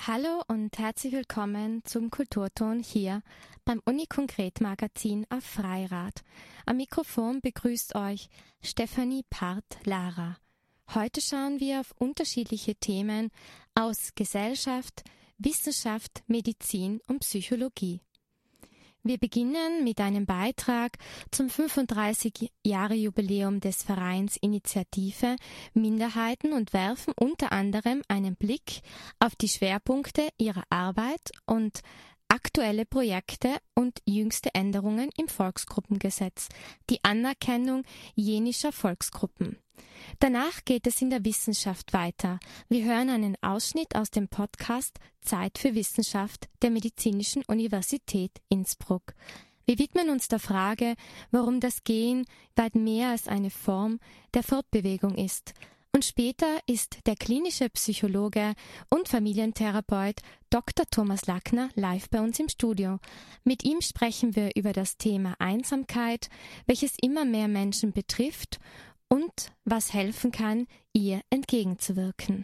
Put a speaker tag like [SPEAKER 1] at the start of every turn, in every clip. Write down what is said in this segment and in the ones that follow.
[SPEAKER 1] Hallo und herzlich willkommen zum Kulturton hier beim Uni-Konkret-Magazin auf Freirad. Am Mikrofon begrüßt euch Stefanie Part-Lara. Heute schauen wir auf unterschiedliche Themen aus Gesellschaft, Wissenschaft, Medizin und Psychologie. Wir beginnen mit einem Beitrag zum 35-Jahre-Jubiläum des Vereins Initiative Minderheiten und werfen unter anderem einen Blick auf die Schwerpunkte ihrer Arbeit und aktuelle Projekte und jüngste Änderungen im Volksgruppengesetz, die Anerkennung jenischer Volksgruppen. Danach geht es in der Wissenschaft weiter. Wir hören einen Ausschnitt aus dem Podcast Zeit für Wissenschaft der Medizinischen Universität Innsbruck. Wir widmen uns der Frage, warum das Gehen weit mehr als eine Form der Fortbewegung ist. Und später ist der klinische Psychologe und Familientherapeut Dr. Thomas Lackner live bei uns im Studio. Mit ihm sprechen wir über das Thema Einsamkeit, welches immer mehr Menschen betrifft und was helfen kann, ihr entgegenzuwirken.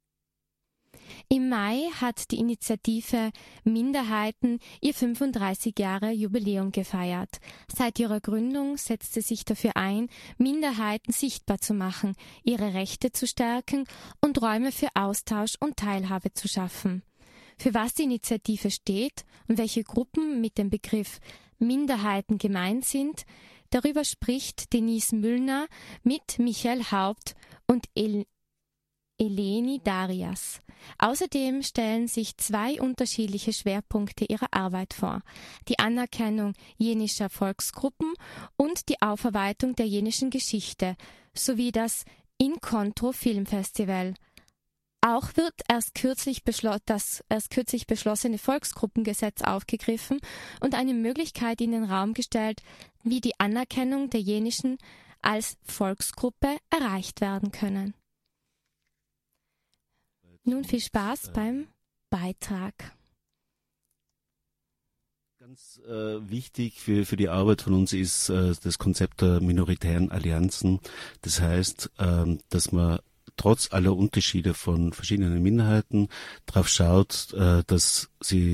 [SPEAKER 1] Im Mai hat die Initiative Minderheiten ihr 35-Jahre-Jubiläum gefeiert. Seit ihrer Gründung setzt sie sich dafür ein, Minderheiten sichtbar zu machen, ihre Rechte zu stärken und Räume für Austausch und Teilhabe zu schaffen. Für was die Initiative steht und welche Gruppen mit dem Begriff Minderheiten gemeint sind, darüber spricht Denise Müllner mit Michael Haupt und Eleni Darias. Außerdem stellen sich zwei unterschiedliche Schwerpunkte ihrer Arbeit vor: die Anerkennung jenischer Volksgruppen und die Aufarbeitung der jenischen Geschichte sowie das Incontro Filmfestival. Auch wird das erst kürzlich beschlossene Volksgruppengesetz aufgegriffen und eine Möglichkeit in den Raum gestellt, wie die Anerkennung der jenischen als Volksgruppe erreicht werden können. Nun viel Spaß beim Beitrag.
[SPEAKER 2] Ganz wichtig für die Arbeit von uns ist das Konzept der minoritären Allianzen. Das heißt, dass man trotz aller Unterschiede von verschiedenen Minderheiten darauf schaut, dass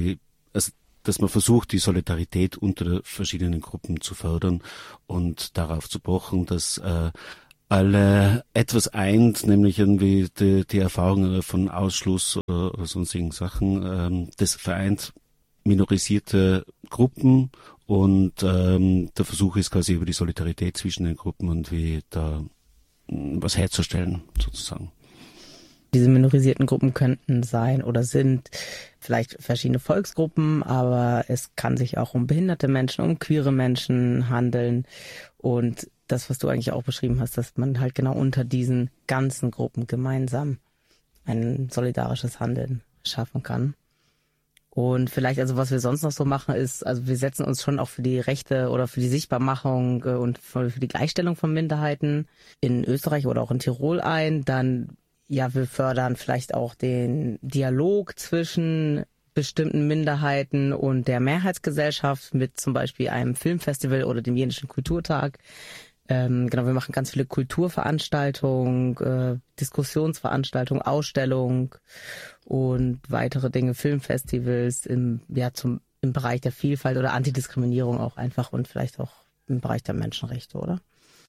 [SPEAKER 2] man versucht, die Solidarität unter verschiedenen Gruppen zu fördern und darauf zu pochen, dass alle etwas eint, nämlich irgendwie die Erfahrungen von Ausschluss oder sonstigen Sachen. Das vereint minorisierte Gruppen und der Versuch ist quasi über die Solidarität zwischen den Gruppen und wie da was herzustellen, sozusagen.
[SPEAKER 3] Diese minorisierten Gruppen könnten sein oder sind vielleicht verschiedene Volksgruppen, aber es kann sich auch um behinderte Menschen, um queere Menschen handeln. Und das, was du eigentlich auch beschrieben hast, dass man halt genau unter diesen ganzen Gruppen gemeinsam ein solidarisches Handeln schaffen kann. Und vielleicht, also was wir sonst noch so machen, ist, also wir setzen uns schon auch für die Rechte oder für die Sichtbarmachung und für die Gleichstellung von Minderheiten in Österreich oder auch in Tirol ein. Dann, ja, wir fördern vielleicht auch den Dialog zwischen bestimmten Minderheiten und der Mehrheitsgesellschaft mit zum Beispiel einem Filmfestival oder dem jenischen Kulturtag. Genau, wir machen ganz viele Kulturveranstaltungen, Diskussionsveranstaltungen, Ausstellungen und weitere Dinge, Filmfestivals im Bereich der Vielfalt oder Antidiskriminierung auch einfach und vielleicht auch im Bereich der Menschenrechte, oder?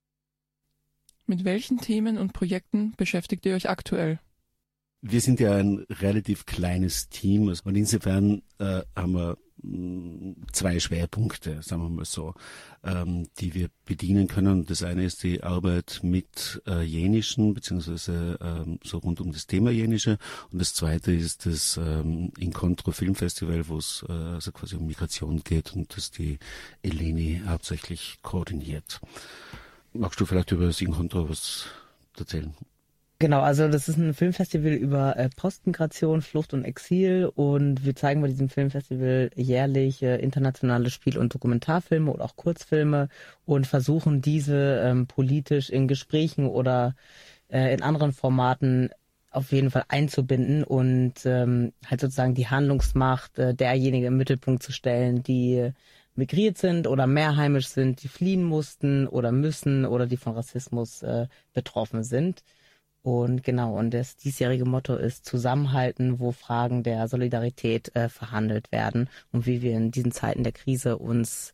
[SPEAKER 4] Mit welchen Themen und Projekten beschäftigt ihr euch aktuell?
[SPEAKER 2] Wir sind ja ein relativ kleines Team und insofern haben wir zwei Schwerpunkte, sagen wir mal so, die wir bedienen können. Das eine ist die Arbeit mit Jenischen, beziehungsweise so rund um das Thema Jenische. Und das zweite ist das Incontro Filmfestival, wo es also quasi um Migration geht und das die Eleni hauptsächlich koordiniert. Magst du vielleicht über das Incontro was erzählen?
[SPEAKER 3] Genau, also das ist ein Filmfestival über Postmigration, Flucht und Exil und wir zeigen bei diesem Filmfestival jährlich internationale Spiel- und Dokumentarfilme oder auch Kurzfilme und versuchen diese politisch in Gesprächen oder in anderen Formaten auf jeden Fall einzubinden und halt sozusagen die Handlungsmacht derjenigen im Mittelpunkt zu stellen, die migriert sind oder mehrheimisch sind, die fliehen mussten oder müssen oder die von Rassismus betroffen sind. Und genau, und das diesjährige Motto ist Zusammenhalten, wo Fragen der Solidarität verhandelt werden und wie wir in diesen Zeiten der Krise uns,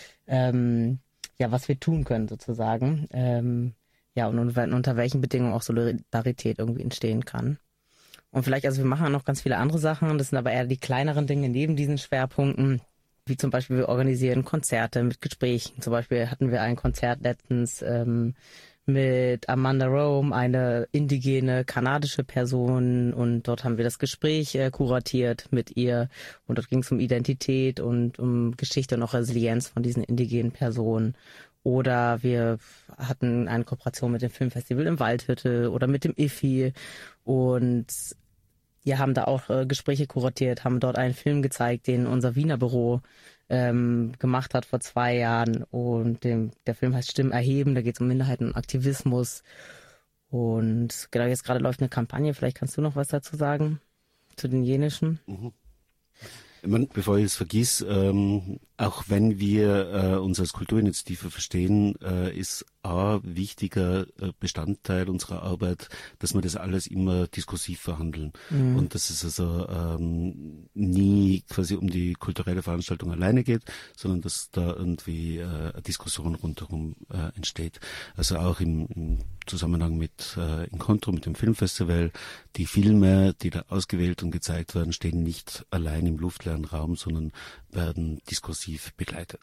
[SPEAKER 3] was wir tun können sozusagen. Und unter welchen Bedingungen auch Solidarität irgendwie entstehen kann. Und vielleicht, also wir machen auch noch ganz viele andere Sachen, das sind aber eher die kleineren Dinge neben diesen Schwerpunkten, wie zum Beispiel wir organisieren Konzerte mit Gesprächen. Zum Beispiel hatten wir ein Konzert letztens mit Amanda Rome, eine indigene kanadische Person, und dort haben wir das Gespräch kuratiert mit ihr, und dort ging es um Identität und um Geschichte und auch Resilienz von diesen indigenen Personen. Oder wir hatten eine Kooperation mit dem Filmfestival im Waldhütte oder mit dem IFI und wir haben da auch Gespräche kuratiert, haben dort einen Film gezeigt, den unser Wiener Büro gemacht hat vor 2 Jahren, und der Film heißt Stimmen erheben, da geht es um Minderheiten und Aktivismus, und genau, jetzt gerade läuft eine Kampagne, vielleicht kannst du noch was dazu sagen, zu den jenischen?
[SPEAKER 2] Ich meine, bevor ich es vergiss, auch wenn wir uns als Kulturinitiative verstehen, ist ein wichtiger Bestandteil unserer Arbeit, dass wir das alles immer diskursiv verhandeln. Und dass es also nie quasi um die kulturelle Veranstaltung alleine geht, sondern dass da irgendwie eine Diskussion rundherum entsteht. Also auch im Zusammenhang mit Incontro, mit dem Filmfestival. Die Filme, die da ausgewählt und gezeigt werden, stehen nicht allein im luftleeren Raum, sondern werden diskursiv begleitet.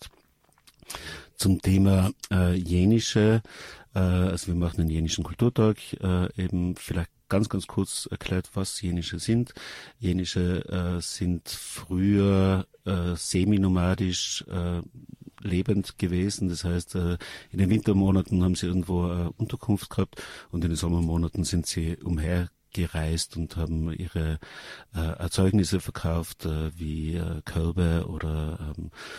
[SPEAKER 2] Zum Thema Jenische, also wir machen einen jenischen Kulturtag, eben vielleicht ganz kurz erklärt, was Jenische sind. Jenische sind früher semi-nomadisch lebend gewesen. Das heißt, in den Wintermonaten haben sie irgendwo Unterkunft gehabt und in den Sommermonaten sind sie umhergereist und haben ihre Erzeugnisse verkauft, wie Körbe oder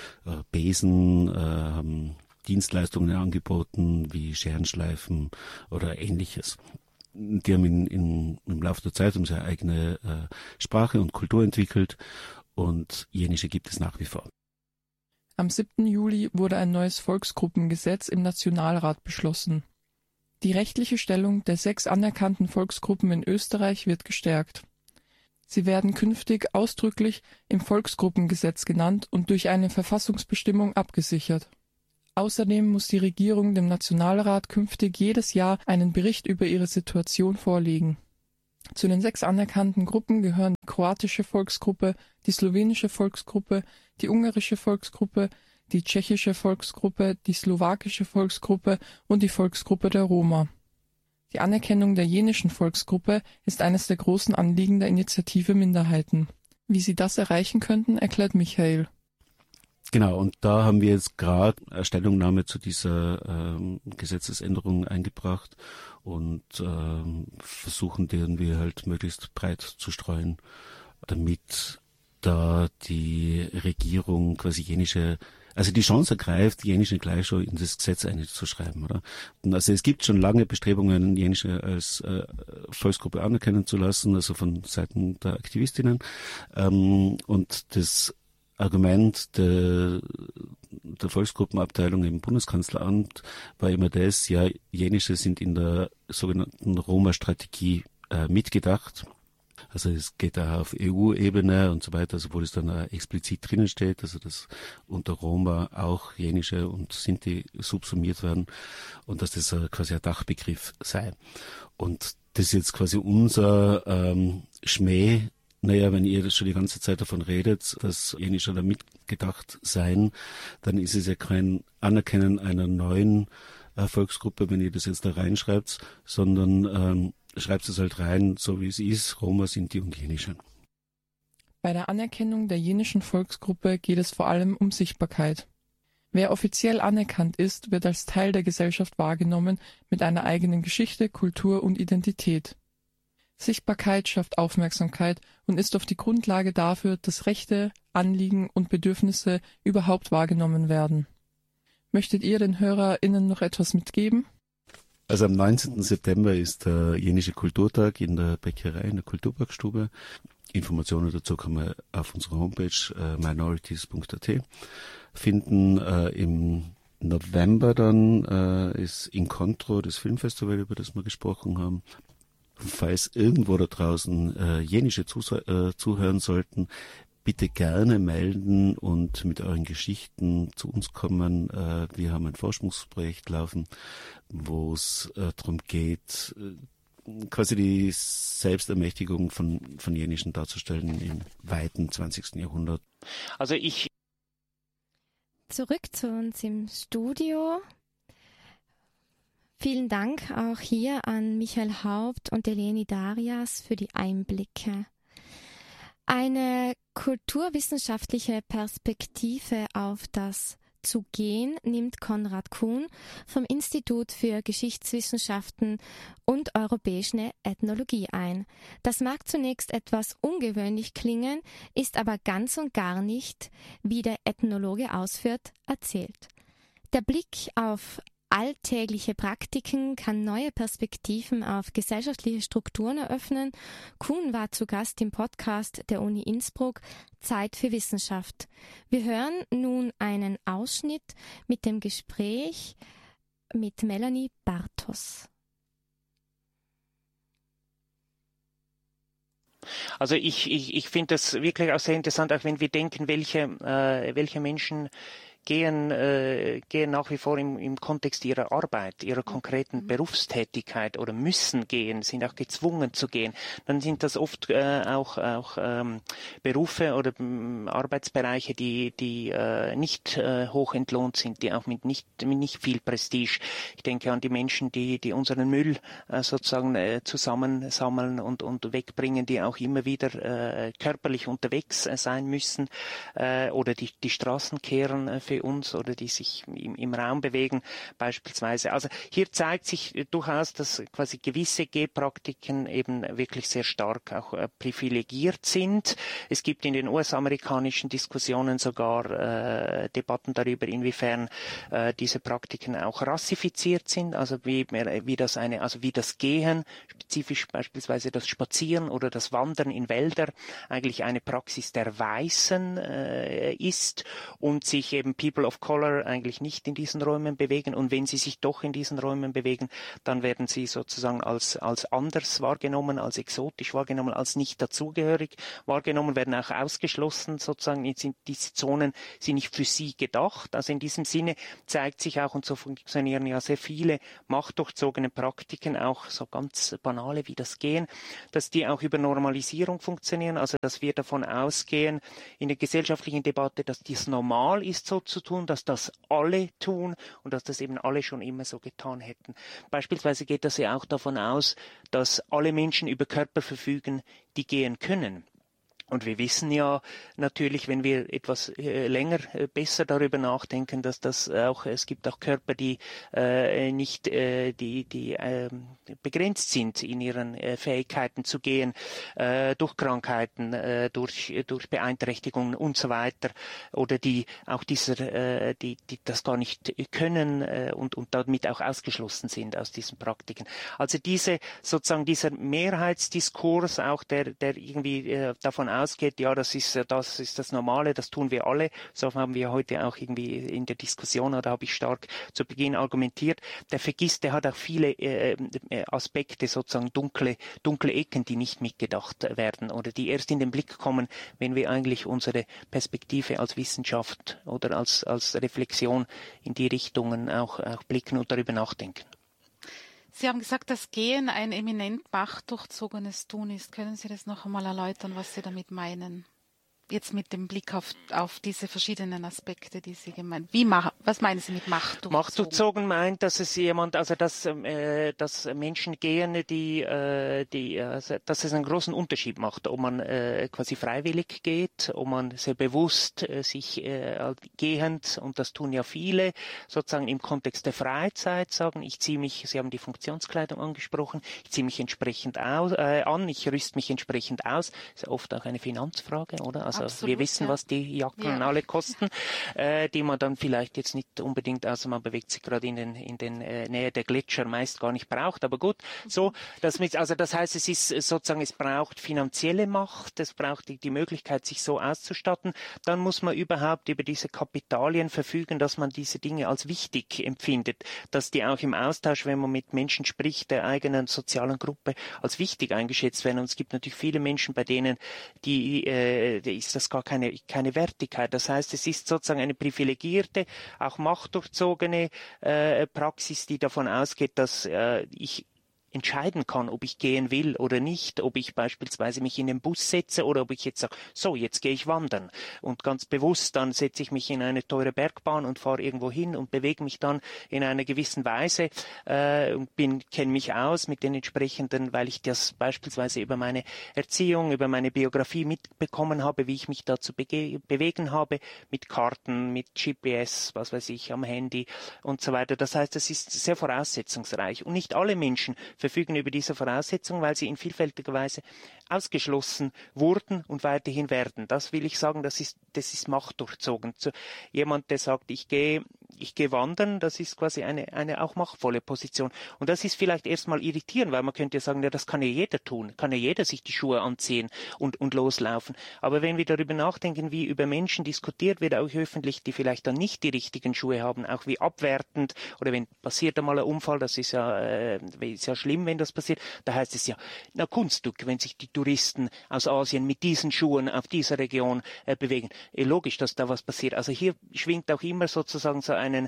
[SPEAKER 2] Besen, haben Dienstleistungen angeboten, wie Scherenschleifen oder Ähnliches. Die haben im Laufe der Zeit eine eigene Sprache und Kultur entwickelt, und Jenische gibt es nach wie vor.
[SPEAKER 4] Am 7. Juli wurde ein neues Volksgruppengesetz im Nationalrat beschlossen. Die rechtliche Stellung der 6 anerkannten Volksgruppen in Österreich wird gestärkt. Sie werden künftig ausdrücklich im Volksgruppengesetz genannt und durch eine Verfassungsbestimmung abgesichert. Außerdem muss die Regierung dem Nationalrat künftig jedes Jahr einen Bericht über ihre Situation vorlegen. Zu den 6 anerkannten Gruppen gehören die kroatische Volksgruppe, die slowenische Volksgruppe, die ungarische Volksgruppe, die tschechische Volksgruppe, die slowakische Volksgruppe und die Volksgruppe der Roma. Die Anerkennung der jenischen Volksgruppe ist eines der großen Anliegen der Initiative Minderheiten. Wie sie das erreichen könnten, erklärt Michael.
[SPEAKER 2] Genau, und da haben wir jetzt gerade eine Stellungnahme zu dieser Gesetzesänderung eingebracht und versuchen, die irgendwie halt möglichst breit zu streuen, damit da die Regierung quasi die Chance ergreift, Jenische gleich schon in das Gesetz einzuschreiben, oder? Und also es gibt schon lange Bestrebungen, Jenische als Volksgruppe anerkennen zu lassen, also von Seiten der Aktivistinnen, und das Argument der Volksgruppenabteilung im Bundeskanzleramt war immer das, ja, Jenische sind in der sogenannten Roma-Strategie mitgedacht. Also es geht da auf EU-Ebene und so weiter, also wo das dann explizit drinnen steht, also dass unter Roma auch Jenische und Sinti subsumiert werden und dass das quasi ein Dachbegriff sei. Und das ist jetzt quasi unser Schmäh. Naja, wenn ihr das schon die ganze Zeit davon redet, dass Jenische da mitgedacht seien, dann ist es ja kein Anerkennen einer neuen Volksgruppe, wenn ihr das jetzt da reinschreibt, sondern schreibt es halt rein, so wie es ist, Roma, Sinti und Jenische.
[SPEAKER 4] Bei der Anerkennung der jenischen Volksgruppe geht es vor allem um Sichtbarkeit. Wer offiziell anerkannt ist, wird als Teil der Gesellschaft wahrgenommen mit einer eigenen Geschichte, Kultur und Identität. Sichtbarkeit schafft Aufmerksamkeit und ist oft die Grundlage dafür, dass Rechte, Anliegen und Bedürfnisse überhaupt wahrgenommen werden. Möchtet ihr den HörerInnen noch etwas mitgeben?
[SPEAKER 2] Also am 19. September ist der Jenische Kulturtag in der Bäckerei, in der Kulturparkstube. Informationen dazu kann man auf unserer Homepage minorities.at finden. Im November dann ist Incontro, das Filmfestival, über das wir gesprochen haben. falls irgendwo da draußen jenische zuhören sollten, bitte gerne melden und mit euren Geschichten zu uns kommen. Wir haben ein Forschungsprojekt laufen, wo es darum geht, quasi die Selbstermächtigung von jenischen darzustellen im weiten 20. Jahrhundert.
[SPEAKER 5] Also
[SPEAKER 1] Zurück zu uns im Studio. Vielen Dank auch hier an Michael Haupt und Eleni Darias für die Einblicke. Eine kulturwissenschaftliche Perspektive auf das zu gehen nimmt Konrad Kuhn vom Institut für Geschichtswissenschaften und Europäische Ethnologie ein. Das mag zunächst etwas ungewöhnlich klingen, ist aber ganz und gar nicht, wie der Ethnologe ausführt, erzählt. Der Blick auf alltägliche Praktiken kann neue Perspektiven auf gesellschaftliche Strukturen eröffnen. Kuhn war zu Gast im Podcast der Uni Innsbruck Zeit für Wissenschaft. Wir hören nun einen Ausschnitt mit dem Gespräch mit Melanie Bartos.
[SPEAKER 5] Also ich finde das wirklich auch sehr interessant, auch wenn wir denken, welche Menschen gehen nach wie vor im Kontext ihrer Arbeit, ihrer konkreten Berufstätigkeit oder müssen gehen, sind auch gezwungen zu gehen. Dann sind das oft auch Berufe oder Arbeitsbereiche, die nicht hoch entlohnt sind, die auch mit nicht viel Prestige. Ich denke an die Menschen, die unseren Müll sozusagen zusammensammeln und wegbringen, die auch immer wieder körperlich unterwegs sein müssen, oder die Straßen kehren für uns oder die sich im Raum bewegen beispielsweise. Also hier zeigt sich durchaus, dass quasi gewisse Gehpraktiken eben wirklich sehr stark auch privilegiert sind. Es gibt in den US-amerikanischen Diskussionen sogar Debatten darüber, inwiefern diese Praktiken auch rassifiziert sind, also wie das Gehen, spezifisch beispielsweise das Spazieren oder das Wandern in Wälder eigentlich eine Praxis der Weißen ist und sich eben People of Color eigentlich nicht in diesen Räumen bewegen, und wenn sie sich doch in diesen Räumen bewegen, dann werden sie sozusagen als anders wahrgenommen, als exotisch wahrgenommen, als nicht dazugehörig wahrgenommen, werden auch ausgeschlossen sozusagen. Diese Zonen sind nicht für sie gedacht. Also in diesem Sinne zeigt sich auch, und so funktionieren ja sehr viele machtdurchzogene Praktiken, auch so ganz banale wie das Gehen, dass die auch über Normalisierung funktionieren, also dass wir davon ausgehen in der gesellschaftlichen Debatte, dass dies normal ist, so zu tun, dass das alle tun und dass das eben alle schon immer so getan hätten. Beispielsweise geht das ja auch davon aus, dass alle Menschen über Körper verfügen, die gehen können. Und wir wissen ja natürlich, wenn wir etwas länger besser darüber nachdenken, dass es gibt auch Körper, die nicht begrenzt sind in ihren Fähigkeiten zu gehen, durch Krankheiten, durch Beeinträchtigungen und so weiter, oder die auch die das gar nicht können und damit auch ausgeschlossen sind aus diesen Praktiken. Also dieser Mehrheitsdiskurs auch, der irgendwie davon ausgeht, ja, das ist das Normale, das tun wir alle. So haben wir heute auch irgendwie in der Diskussion, oder habe ich stark zu Beginn argumentiert. Der hat auch viele Aspekte, sozusagen dunkle Ecken, die nicht mitgedacht werden oder die erst in den Blick kommen, wenn wir eigentlich unsere Perspektive als Wissenschaft oder als Reflexion in die Richtungen auch blicken und darüber nachdenken.
[SPEAKER 6] Sie haben gesagt, dass Gehen ein eminent machtdurchzogenes Tun ist. Können Sie das noch einmal erläutern, was Sie damit meinen? Jetzt mit dem Blick auf diese verschiedenen Aspekte, die Sie gemeint haben. Was meinen Sie mit machtdurchzogen?
[SPEAKER 5] Machtdurchzogen meint, dass es dass Menschen gehen, dass es einen großen Unterschied macht, ob man quasi freiwillig geht, ob man sehr bewusst sich gehend, und das tun ja viele, sozusagen im Kontext der Freizeit sagen, Sie haben die Funktionskleidung angesprochen, ich ziehe mich entsprechend an, ich rüste mich entsprechend aus. Das ist ja oft auch eine Finanzfrage, oder? Also
[SPEAKER 6] absolut,
[SPEAKER 5] wir wissen, was die Jacken alle kosten, die man dann vielleicht jetzt jetzt nicht unbedingt, also man bewegt sich gerade in den Nähe der Gletscher, meist gar nicht braucht, aber gut, so, das heißt, es ist sozusagen, es braucht finanzielle Macht, es braucht die Möglichkeit, sich so auszustatten, dann muss man überhaupt über diese Kapitalien verfügen, dass man diese Dinge als wichtig empfindet, dass die auch im Austausch, wenn man mit Menschen spricht, der eigenen sozialen Gruppe, als wichtig eingeschätzt werden. Und es gibt natürlich viele Menschen, bei denen die ist das gar keine Wertigkeit. Das heißt, es ist sozusagen eine privilegierte, auch machtdurchzogene Praxis, die davon ausgeht, dass ich entscheiden kann, ob ich gehen will oder nicht, ob ich beispielsweise mich in den Bus setze oder ob ich jetzt sage, so, jetzt gehe ich wandern. Und ganz bewusst, dann setze ich mich in eine teure Bergbahn und fahre irgendwo hin und bewege mich dann in einer gewissen Weise und kenne mich aus mit den entsprechenden, weil ich das beispielsweise über meine Erziehung, über meine Biografie mitbekommen habe, wie ich mich da zu bewegen habe, mit Karten, mit GPS, was weiß ich, am Handy und so weiter. Das heißt, es ist sehr voraussetzungsreich. Und nicht alle Menschen verfügen über diese Voraussetzungen, weil sie in vielfältiger Weise ausgeschlossen wurden und weiterhin werden. Das will ich sagen, das ist machtdurchzogen. Jemand, der sagt, ich gehe wandern, das ist quasi eine auch machtvolle Position. Und das ist vielleicht erstmal irritierend, weil man könnte ja sagen, ja, das kann ja jeder tun, kann ja jeder sich die Schuhe anziehen und loslaufen. Aber wenn wir darüber nachdenken, wie über Menschen diskutiert wird, auch öffentlich, die vielleicht dann nicht die richtigen Schuhe haben, auch wie abwertend, oder wenn passiert einmal ein Unfall, das ist ja schlimm, wenn das passiert, da heißt es ja, na Kunststück, wenn sich die Touristen aus Asien mit diesen Schuhen auf dieser Region bewegen. Logisch, dass da was passiert. Also hier schwingt auch immer sozusagen so ein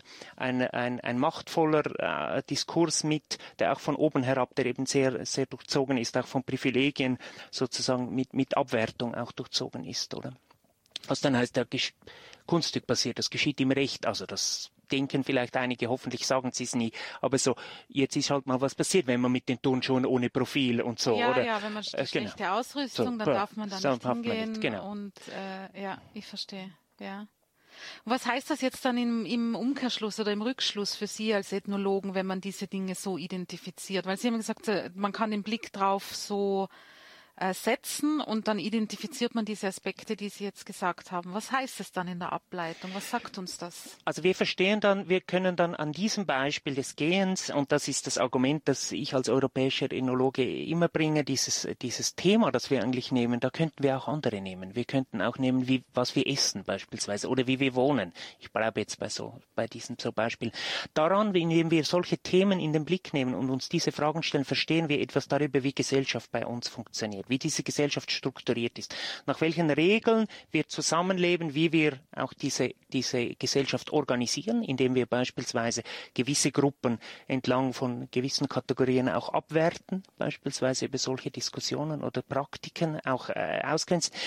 [SPEAKER 5] machtvoller Diskurs mit, der auch von oben herab, der eben sehr, sehr durchzogen ist, auch von Privilegien sozusagen mit Abwertung auch durchzogen ist, oder? Was dann heißt, der Kunststück passiert, das geschieht im Recht, also das denken vielleicht einige, hoffentlich sagen sie es nie, aber so, jetzt ist halt mal was passiert, wenn man mit den Turnschuhen ohne Profil und so,
[SPEAKER 6] ja,
[SPEAKER 5] oder?
[SPEAKER 6] Ja, wenn man schlechte
[SPEAKER 5] genau.
[SPEAKER 6] Ausrüstung,
[SPEAKER 5] so,
[SPEAKER 6] dann darf man da nicht hingehen.
[SPEAKER 5] Nicht, genau.
[SPEAKER 6] Und ja, ich verstehe, ja. Und was heißt das jetzt dann im Umkehrschluss oder im Rückschluss für Sie als Ethnologen, wenn man diese Dinge so identifiziert? Weil Sie haben gesagt, man kann den Blick drauf so setzen und dann identifiziert man diese Aspekte, die Sie jetzt gesagt haben. Was heißt es dann in der Ableitung? Was sagt uns das?
[SPEAKER 5] Also wir können dann an diesem Beispiel des Gehens, und das ist das Argument, das ich als europäischer Ethnologe immer bringe, dieses Thema, das wir eigentlich nehmen, da könnten wir auch andere nehmen. Wir könnten auch nehmen, was wir essen beispielsweise oder wie wir wohnen. Ich bleibe jetzt bei diesem Beispiel. Daran, indem wir solche Themen in den Blick nehmen und uns diese Fragen stellen, verstehen wir etwas darüber, wie Gesellschaft bei uns funktioniert, wie diese Gesellschaft strukturiert ist, nach welchen Regeln wir zusammenleben, wie wir auch diese Gesellschaft organisieren, indem wir beispielsweise gewisse Gruppen entlang von gewissen Kategorien auch abwerten, beispielsweise über solche Diskussionen oder Praktiken auch ausgrenzen.